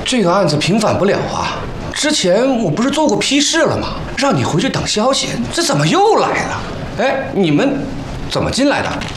这个案子平反不了啊！之前我不是做过批示了吗？让你回去等消息，这怎么又来了？哎，你们怎么进来的？